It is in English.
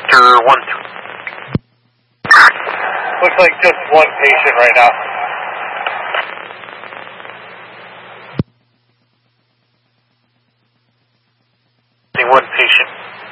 Vector 1. Looks like just one patient right now. One patient.